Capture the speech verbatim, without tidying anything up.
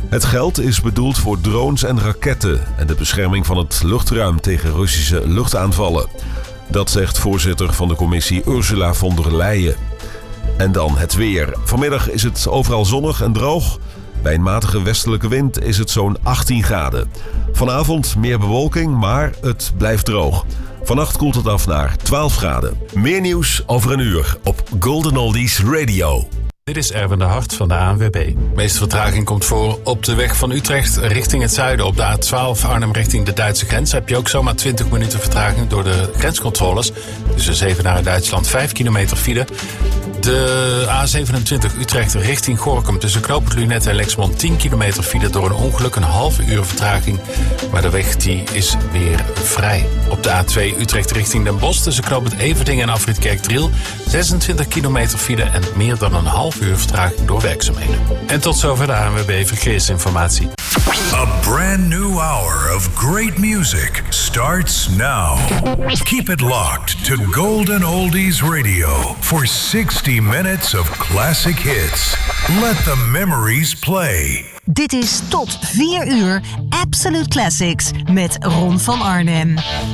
Het geld is bedoeld voor drones en raketten en de bescherming van het luchtruim tegen Russische luchtaanvallen. Dat zegt voorzitter van de commissie Ursula von der Leyen. En dan het weer. Vanmiddag is het overal zonnig en droog. Bij een matige westelijke wind is het zo'n achttien graden. Vanavond meer bewolking, maar het blijft droog. Vannacht koelt het af naar twaalf graden. Meer nieuws over een uur op Golden Oldies Radio. Dit is Erwin de Hart van de A N W B. De meeste vertraging komt voor op de weg van Utrecht richting het zuiden. Op de A twaalf Arnhem richting de Duitse grens heb je ook zomaar twintig minuten vertraging door de grenscontroles. Tussen Zevenaar en Duitsland vijf kilometer file. De A zevenentwintig Utrecht richting Gorinchem tussen Knoopend Lunette en Lexmond tien kilometer file door een ongeluk, een halve uur vertraging. Maar de weg die is weer vrij. Op de A twee Utrecht richting Den Bosch tussen Knoopend Everdingen en Afrit Kerkdriel zesentwintig kilometer file en meer dan een half uur vertraging door werkzaamheden. En tot zover de A N W B Verkeersinformatie. A brand new hour of great music starts now. Keep it locked to Golden Oldies Radio for sixty minutes of classic hits. Let the memories play. Dit is tot vier uur Absolute Classics met Ron van Arnhem.